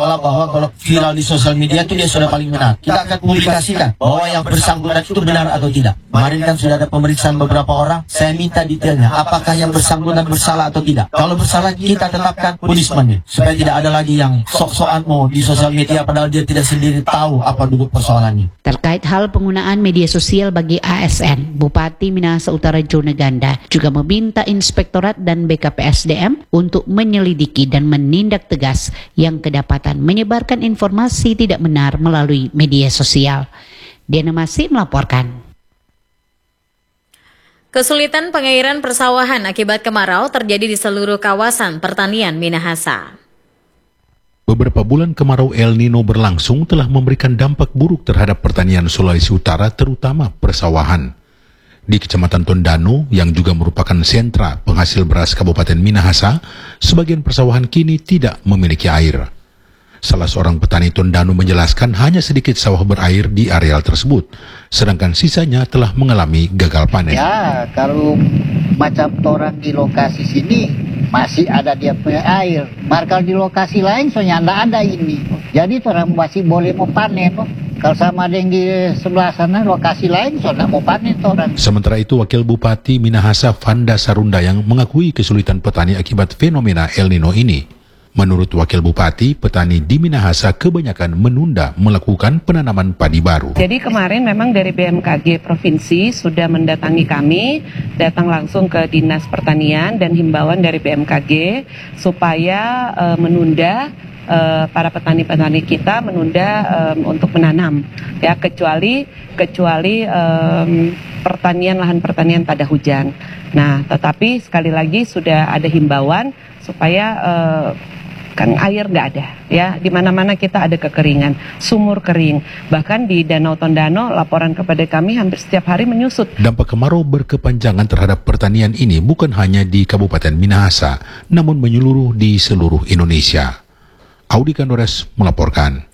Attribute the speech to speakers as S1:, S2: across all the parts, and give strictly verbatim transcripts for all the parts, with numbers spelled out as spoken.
S1: seolah-olah bahwa kalau viral di sosial media itu dia sudah paling benar. Kita akan publikasikan bahwa yang bersangkutan itu benar atau tidak. Kemarin kan sudah ada pemeriksaan beberapa orang, saya minta detailnya, apakah yang bersangkutan bersalah atau tidak. Kalau bersalah, kita tetapkan punishment, supaya tidak ada lagi yang sok-sokan mau di sosial media padahal dia tidak sendiri tahu apa duduk persoalannya.
S2: Terkait hal penggunaan media sosial bagi A S N, Bupati Minahasa Utara Joneganda juga meminta Inspektorat dan B K P S D M untuk menyelidiki dan menindak tegas yang kedapatan menyebarkan informasi tidak benar melalui media sosial. Diana Masih melaporkan.
S3: Kesulitan pengairan persawahan akibat kemarau terjadi di seluruh kawasan pertanian Minahasa.
S4: Beberapa bulan kemarau El Nino berlangsung telah memberikan dampak buruk terhadap pertanian Sulawesi Utara, terutama persawahan. Di Kecamatan Tondano, yang juga merupakan sentra penghasil beras Kabupaten Minahasa, sebagian persawahan kini tidak memiliki air. Salah seorang petani Tondano menjelaskan hanya sedikit sawah berair di areal tersebut, sedangkan sisanya telah mengalami gagal panen.
S5: Ya, kalau macam orang di lokasi sini masih ada dia punya air. Markal di lokasi lain soalnya tidak ada ini. Jadi orang masih boleh mau panen. Kalau sama ada yang di sebelah sana lokasi lain soalnya mau panen orang.
S4: Sementara itu Wakil Bupati Minahasa Vanda Sarunda yang mengakui kesulitan petani akibat fenomena El Nino ini. Menurut Wakil Bupati, petani di Minahasa kebanyakan menunda melakukan penanaman padi baru.
S6: Jadi kemarin memang dari B M K G Provinsi sudah mendatangi kami, datang langsung ke Dinas Pertanian dan himbauan dari B M K G supaya uh, menunda uh, para petani-petani kita menunda um, untuk menanam, ya kecuali kecuali um, pertanian lahan pertanian pada hujan. Nah, tetapi sekali lagi sudah ada himbauan supaya uh, kan air nggak ada, ya di mana-mana kita ada kekeringan, sumur kering, bahkan di Danau Tondano laporan kepada kami hampir setiap hari menyusut.
S4: Dampak kemarau berkepanjangan terhadap pertanian ini bukan hanya di Kabupaten Minahasa, namun menyeluruh di seluruh Indonesia. Audi Kandores melaporkan.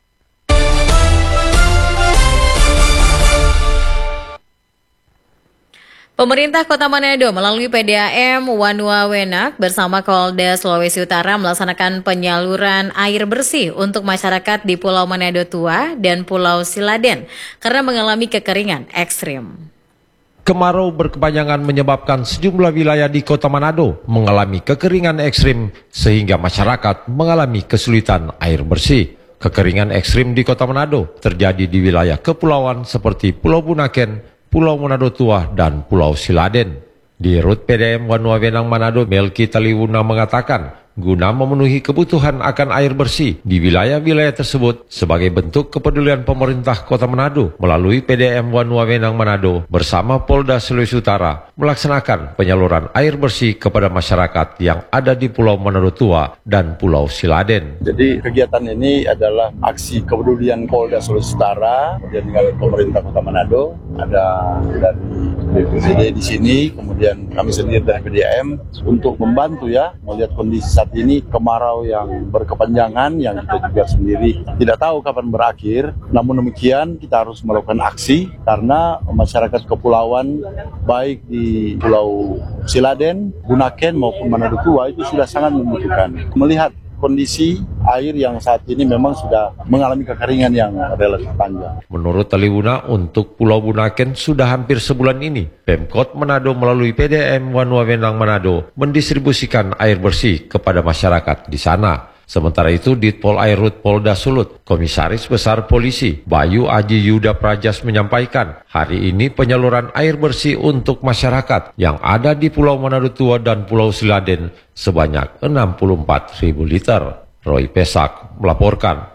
S3: Pemerintah Kota Manado melalui P D A M Wanua Wenak bersama Kolda Sulawesi Utara melaksanakan penyaluran air bersih untuk masyarakat di Pulau Manado Tua dan Pulau Siladen karena mengalami kekeringan ekstrim.
S7: Kemarau berkepanjangan menyebabkan sejumlah wilayah di Kota Manado mengalami kekeringan ekstrim sehingga masyarakat mengalami kesulitan air bersih. Kekeringan ekstrim di Kota Manado terjadi di wilayah kepulauan seperti Pulau Bunaken, Pulau Manado Tua, dan Pulau Siladen. Di Rut P D A M Wanua Wenang Manado, Melki Taliwuna mengatakan, guna memenuhi kebutuhan akan air bersih di wilayah-wilayah tersebut sebagai bentuk kepedulian pemerintah Kota Manado melalui P D A M Wanua Wenang Manado bersama Polda Sulawesi Utara melaksanakan penyaluran air bersih kepada masyarakat yang ada di Pulau Manado Tua dan Pulau Siladen.
S8: Jadi kegiatan ini adalah aksi kepedulian Polda Sulawesi Utara dan dengan pemerintah Kota Manado, ada dari B P B D di sini, kemudian kami sendiri dari P D A M untuk membantu ya melihat kondisi saat ini kemarau yang berkepanjangan yang kita juga sendiri tidak tahu kapan berakhir. Namun demikian kita harus melakukan aksi karena masyarakat kepulauan baik di Pulau Siladen, Bunaken maupun Manado Tua itu sudah sangat membutuhkan melihat kondisi air yang saat ini memang sudah mengalami kekeringan yang relatif panjang.
S7: Menurut Taliwuna, untuk Pulau Bunaken sudah hampir sebulan ini, Pemkot Manado melalui P D A M Wanua Wenang Manado mendistribusikan air bersih kepada masyarakat di sana. Sementara itu, Ditpol Airut Polda Sulut, Komisaris Besar Polisi Bayu Aji Yuda Prajas menyampaikan, hari ini penyaluran air bersih untuk masyarakat yang ada di Pulau Manado Tua dan Pulau Siladen sebanyak enam puluh empat ribu liter. Roy Pesak melaporkan.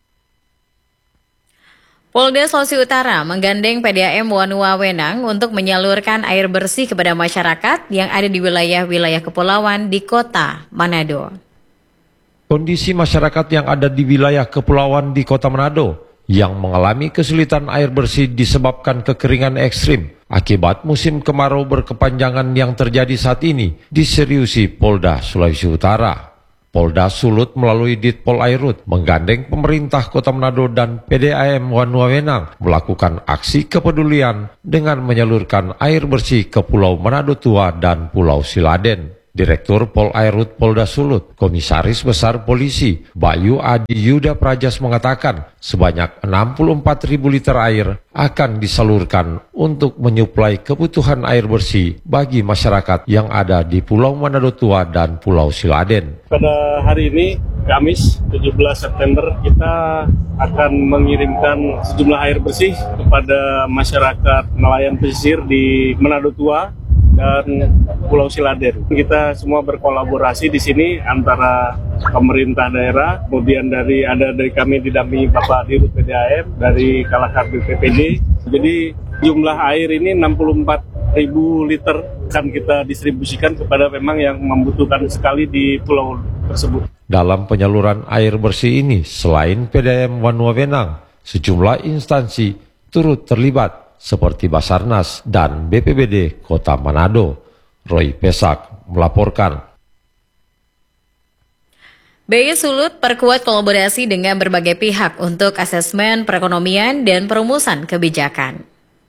S3: Polda Sulawesi Utara menggandeng P D A M Wanua Wenang untuk menyalurkan air bersih kepada masyarakat yang ada di wilayah-wilayah kepulauan di Kota Manado.
S7: Kondisi masyarakat yang ada di wilayah kepulauan di Kota Manado yang mengalami kesulitan air bersih disebabkan kekeringan ekstrim akibat musim kemarau berkepanjangan yang terjadi saat ini diseriusi Polda Sulawesi Utara. Polda Sulut melalui Ditpol Airut menggandeng pemerintah Kota Manado dan P D A M Wanua Wenang melakukan aksi kepedulian dengan menyalurkan air bersih ke Pulau Manado Tua dan Pulau Siladen. Direktur Pol Airut Polda Sulut, Komisaris Besar Polisi Bayu Adi Yuda Prajas mengatakan sebanyak enam puluh empat ribu liter air akan disalurkan untuk menyuplai kebutuhan air bersih bagi masyarakat yang ada di Pulau Manado Tua dan Pulau Siladen.
S9: Pada hari ini, Kamis tujuh belas September, kita akan mengirimkan sejumlah air bersih kepada masyarakat nelayan pesisir di Manado Tua dan Pulau Siladen. Kita semua berkolaborasi di sini antara pemerintah daerah, kemudian dari ada dari kami didampingi Bapak Dirut P D A M, dari Kalakar B P P D. Jadi jumlah air ini enam puluh empat ribu liter akan kita distribusikan kepada memang yang membutuhkan sekali di pulau tersebut.
S7: Dalam penyaluran air bersih ini, selain P D A M Wanua Wenang, sejumlah instansi turut terlibat seperti Basarnas dan B P B D Kota Manado. Roy Pesak melaporkan.
S3: B I Sulut perkuat kolaborasi dengan berbagai pihak untuk asesmen perekonomian dan perumusan kebijakan.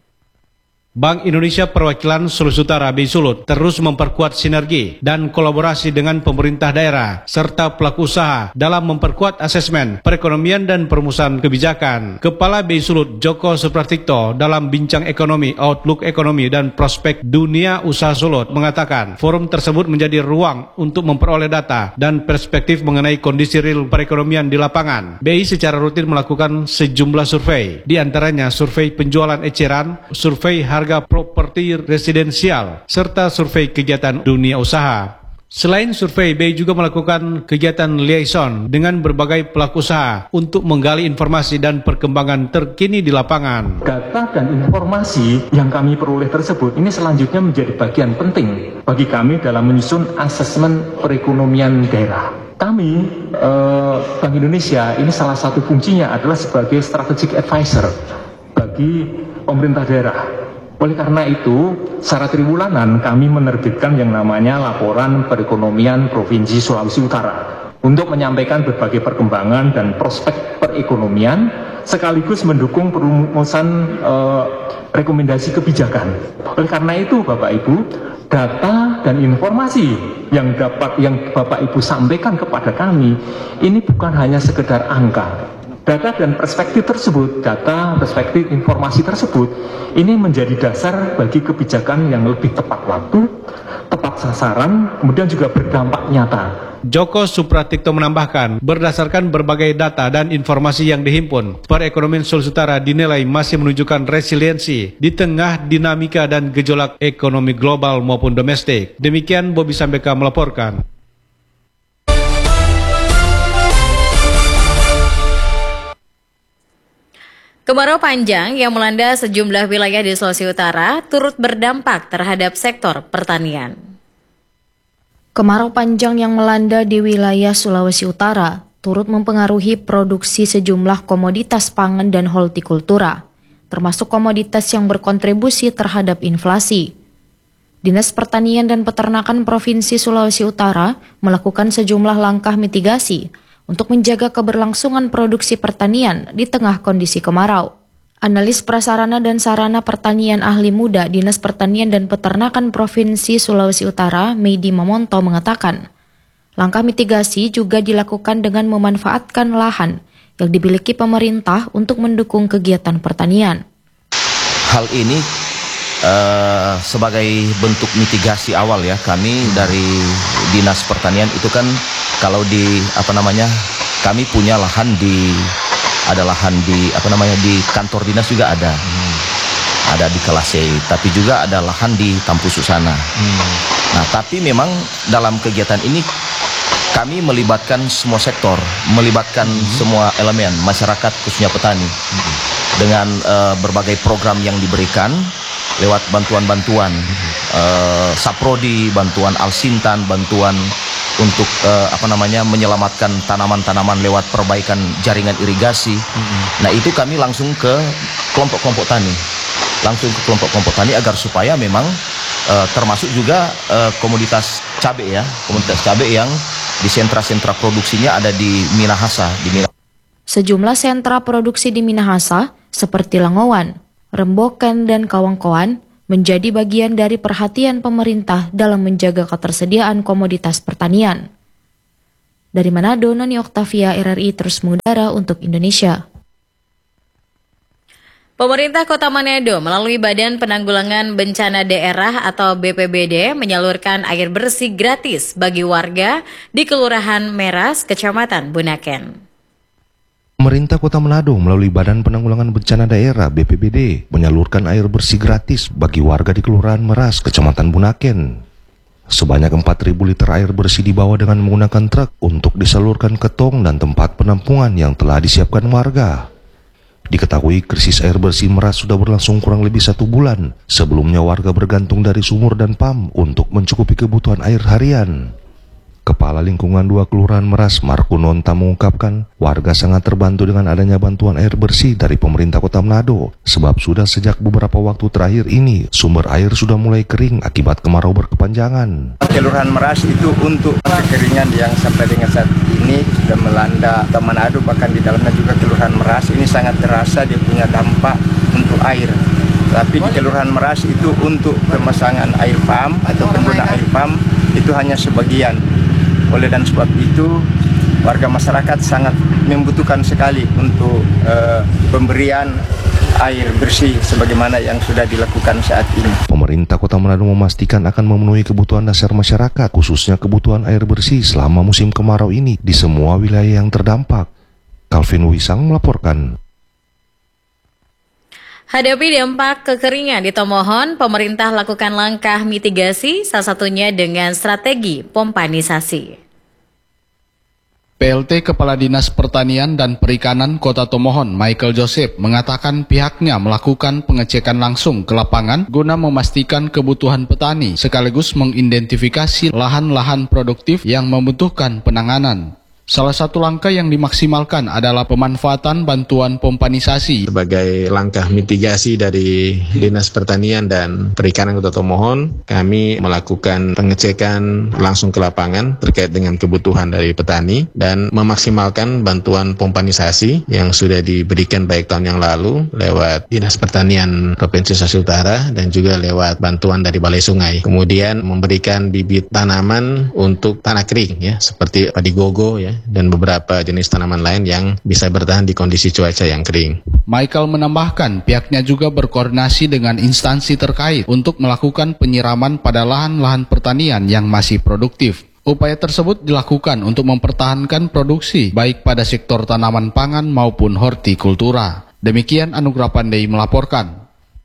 S10: Bank Indonesia Perwakilan Sulawesi Utara B I Sulut terus memperkuat sinergi dan kolaborasi dengan pemerintah daerah serta pelaku usaha dalam memperkuat asesmen perekonomian dan perumusan kebijakan. Kepala B I Sulut Joko Supraptikto dalam bincang ekonomi, outlook ekonomi dan prospek dunia usaha Sulut mengatakan forum tersebut menjadi ruang untuk memperoleh data dan perspektif mengenai kondisi real perekonomian di lapangan. B I secara rutin melakukan sejumlah survei, di antaranya survei penjualan eceran, survei harga harga properti residensial, serta survei kegiatan dunia usaha. Selain survei, B I juga melakukan kegiatan liaison dengan berbagai pelaku usaha untuk menggali informasi dan perkembangan terkini di lapangan.
S11: Data dan informasi yang kami peroleh tersebut ini selanjutnya menjadi bagian penting bagi kami dalam menyusun asesmen perekonomian daerah. Kami, eh, Bank Indonesia, ini salah satu fungsinya adalah sebagai strategic advisor bagi pemerintah daerah. Oleh karena itu, secara triwulanan kami menerbitkan yang namanya Laporan Perekonomian Provinsi Sulawesi Utara untuk menyampaikan berbagai perkembangan dan prospek perekonomian sekaligus mendukung perumusan eh, rekomendasi kebijakan. Oleh karena itu, Bapak Ibu, data dan informasi yang dapat yang Bapak Ibu sampaikan kepada kami ini bukan hanya sekedar angka. Data dan perspektif tersebut, data, perspektif, informasi tersebut, ini menjadi dasar bagi kebijakan yang lebih tepat waktu, tepat sasaran, kemudian juga berdampak nyata.
S10: Joko Supraptikto menambahkan, berdasarkan berbagai data dan informasi yang dihimpun, perekonomian Sulawesi Utara dinilai masih menunjukkan resiliensi di tengah dinamika dan gejolak ekonomi global maupun domestik. Demikian Bobby Sambeka melaporkan.
S3: Kemarau panjang yang melanda sejumlah wilayah di Sulawesi Utara turut berdampak terhadap sektor pertanian.
S12: Kemarau panjang yang melanda di wilayah Sulawesi Utara turut mempengaruhi produksi sejumlah komoditas pangan dan hortikultura, termasuk komoditas yang berkontribusi terhadap inflasi. Dinas Pertanian dan Peternakan Provinsi Sulawesi Utara melakukan sejumlah langkah mitigasi untuk menjaga keberlangsungan produksi pertanian di tengah kondisi kemarau. Analis prasarana dan sarana pertanian ahli muda Dinas Pertanian dan Peternakan Provinsi Sulawesi Utara, Meidi Mamonto mengatakan, langkah mitigasi juga dilakukan dengan memanfaatkan lahan yang dimiliki pemerintah untuk mendukung kegiatan pertanian.
S13: Hal ini uh, sebagai bentuk mitigasi awal ya, kami dari Dinas Pertanian itu kan kalau di apa namanya kami punya lahan di ada lahan di apa namanya di kantor dinas juga ada hmm. ada di Kelasei, tapi juga ada lahan di Tampusu sana. Hmm. Nah tapi memang dalam kegiatan ini kami melibatkan semua sektor, melibatkan hmm. semua elemen masyarakat khususnya petani hmm. dengan uh, berbagai program yang diberikan lewat bantuan-bantuan hmm. uh, Saprodi, bantuan Alsintan, bantuan untuk uh, apa namanya menyelamatkan tanaman-tanaman lewat perbaikan jaringan irigasi. Mm-hmm. Nah itu kami langsung ke kelompok-kelompok tani, langsung ke kelompok-kelompok tani agar supaya memang uh, termasuk juga uh, komoditas cabai ya, komoditas cabai yang di sentra-sentra produksinya ada di Minahasa. Di Minahasa.
S12: Sejumlah sentra produksi di Minahasa seperti Langowan, Remboken dan Kawangkoan menjadi bagian dari perhatian pemerintah dalam menjaga ketersediaan komoditas pertanian. Dari Manado, Noni Oktavia, R R I terus mengudara untuk Indonesia.
S3: Pemerintah Kota Manado melalui Badan Penanggulangan Bencana Daerah atau B P B D menyalurkan air bersih gratis bagi warga di Kelurahan Meras, Kecamatan Bunaken.
S14: Pemerintah Kota Manado melalui Badan Penanggulangan Bencana Daerah B P B D menyalurkan air bersih gratis bagi warga di Kelurahan Meras, Kecamatan Bunaken. Sebanyak empat ribu liter air bersih dibawa dengan menggunakan truk untuk disalurkan ke tong dan tempat penampungan yang telah disiapkan warga. Diketahui krisis air bersih Meras sudah berlangsung kurang lebih satu bulan. Sebelumnya warga bergantung dari sumur dan pam untuk mencukupi kebutuhan air harian. Kepala Lingkungan dua Kelurahan Meras, Marco Nonta, mengungkapkan warga sangat terbantu dengan adanya bantuan air bersih dari pemerintah Kota Manado, sebab sudah sejak beberapa waktu terakhir ini sumber air sudah mulai kering akibat kemarau berkepanjangan.
S15: Kelurahan Meras itu untuk kekeringan yang sampai dengan saat ini sudah melanda Kota Manado, bahkan di dalamnya juga Kelurahan Meras ini sangat terasa dia punya dampak untuk air. Tapi di Kelurahan Meras itu untuk pemasangan air pam atau pengguna air pam itu hanya sebagian. Oleh dan sebab itu warga masyarakat sangat membutuhkan sekali untuk uh, pemberian air bersih sebagaimana yang sudah dilakukan saat ini.
S14: Pemerintah Kota Manado memastikan akan memenuhi kebutuhan dasar masyarakat, khususnya kebutuhan air bersih selama musim kemarau ini di semua wilayah yang terdampak. Calvin Wisang melaporkan.
S3: Hadapi dampak kekeringan di Tomohon, pemerintah lakukan langkah mitigasi, salah satunya dengan strategi pompanisasi.
S16: P L T Kepala Dinas Pertanian dan Perikanan Kota Tomohon, Michael Joseph, mengatakan pihaknya melakukan pengecekan langsung ke lapangan guna memastikan kebutuhan petani, sekaligus mengidentifikasi lahan-lahan produktif yang membutuhkan penanganan. Salah satu langkah yang dimaksimalkan adalah pemanfaatan bantuan pompanisasi.
S17: Sebagai langkah mitigasi dari Dinas Pertanian dan Perikanan Kota Tomohon, kami melakukan pengecekan langsung ke lapangan terkait dengan kebutuhan dari petani dan memaksimalkan bantuan pompanisasi yang sudah diberikan baik tahun yang lalu lewat Dinas Pertanian Provinsi Sulawesi Utara dan juga lewat bantuan dari Balai Sungai. Kemudian memberikan bibit tanaman untuk tanah kering ya, seperti padi gogo ya, dan beberapa jenis tanaman lain yang bisa bertahan di kondisi cuaca yang kering.
S16: Michael menambahkan pihaknya juga berkoordinasi dengan instansi terkait untuk melakukan penyiraman pada lahan-lahan pertanian yang masih produktif. Upaya tersebut dilakukan untuk mempertahankan produksi baik pada sektor tanaman pangan maupun hortikultura. Demikian Anugrah Pandey melaporkan.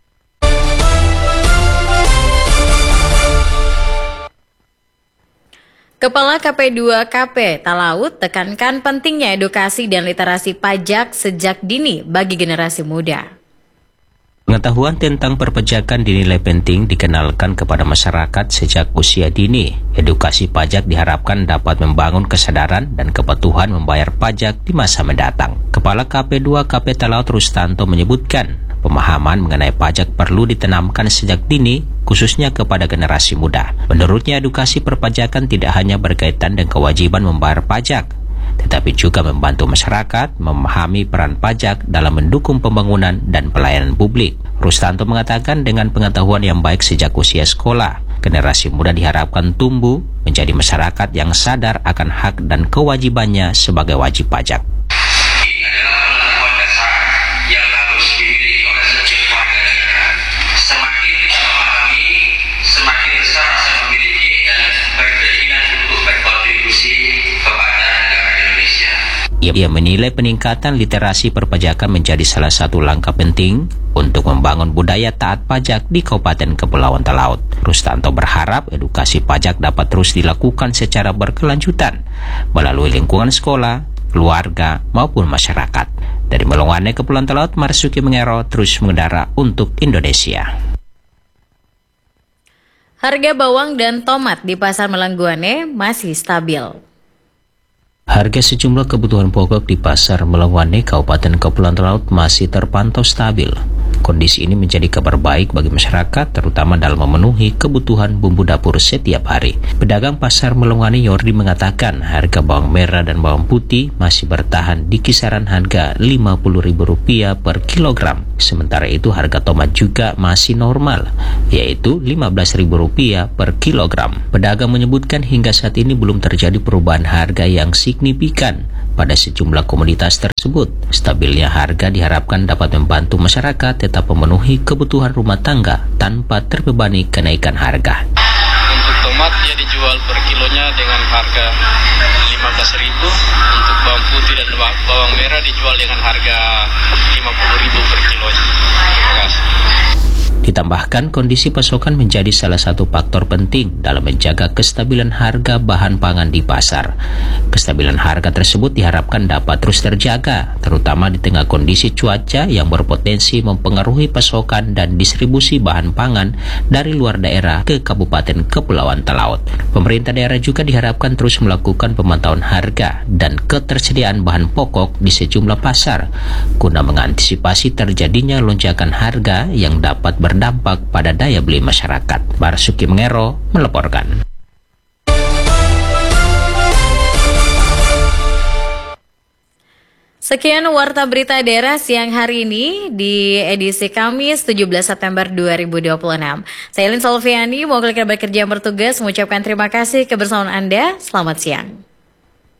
S3: Kepala K P dua K P Talaut tekankan pentingnya edukasi dan literasi pajak sejak dini bagi generasi muda.
S18: Pengetahuan tentang perpajakan dinilai penting dikenalkan kepada masyarakat sejak usia dini. Edukasi pajak diharapkan dapat membangun kesadaran dan kepatuhan membayar pajak di masa mendatang. Kepala K P dua K P Talaut Rustanto menyebutkan, pemahaman mengenai pajak perlu ditanamkan sejak dini, khususnya kepada generasi muda. Menurutnya, edukasi perpajakan tidak hanya berkaitan dengan kewajiban membayar pajak, tetapi juga membantu masyarakat memahami peran pajak dalam mendukung pembangunan dan pelayanan publik. Rustanto mengatakan dengan pengetahuan yang baik sejak usia sekolah, generasi muda diharapkan tumbuh menjadi masyarakat yang sadar akan hak dan kewajibannya sebagai wajib pajak. Ia menilai peningkatan literasi perpajakan menjadi salah satu langkah penting untuk membangun budaya taat pajak di Kabupaten Kepulauan Talaut. Rustanto berharap edukasi pajak dapat terus dilakukan secara berkelanjutan melalui lingkungan sekolah, keluarga, maupun masyarakat. Dari Melongwane, Kepulauan Talaut, Marsuki Mengero terus mengudara untuk Indonesia.
S3: Harga bawang dan tomat di Pasar Melangguane masih stabil.
S18: Harga sejumlah kebutuhan pokok di Pasar Melongwane, Kabupaten Kepulauan Talaut masih terpantau stabil. Kondisi ini menjadi kabar baik bagi masyarakat, terutama dalam memenuhi kebutuhan bumbu dapur setiap hari. Pedagang pasar Melongani Yordi mengatakan harga bawang merah dan bawang putih masih bertahan di kisaran harga lima puluh ribu rupiah per kilogram. Sementara itu harga tomat juga masih normal, yaitu lima belas ribu rupiah per kilogram. Pedagang menyebutkan hingga saat ini belum terjadi perubahan harga yang signifikan pada sejumlah komoditas tersebut. Stabilnya harga diharapkan dapat membantu masyarakat tetap memenuhi kebutuhan rumah tangga tanpa terbebani kenaikan harga.
S19: Untuk tomat dia dijual per kilonya dengan harga lima belas ribu, untuk bawang putih dan bawang merah dijual dengan harga lima puluh ribu per kilonya. Terima kasih.
S18: Ditambahkan, kondisi pasokan menjadi salah satu faktor penting dalam menjaga kestabilan harga bahan pangan di pasar. Kestabilan harga tersebut diharapkan dapat terus terjaga, terutama di tengah kondisi cuaca yang berpotensi mempengaruhi pasokan dan distribusi bahan pangan dari luar daerah ke Kabupaten Kepulauan Talaut. Pemerintah daerah juga diharapkan terus melakukan pemantauan harga dan ketersediaan bahan pokok di sejumlah pasar, guna mengantisipasi terjadinya lonjakan harga yang dapat ber berdampak pada daya beli masyarakat. Barsuki Mengero melaporkan.
S3: Sekian Warta Berita Daerah siang hari ini di edisi Kamis tujuh belas September dua ribu dua puluh enam. Saya Elin Solviani, mau kalian bekerja yang bertugas, mengucapkan terima kasih kebersamaan Anda. Selamat siang.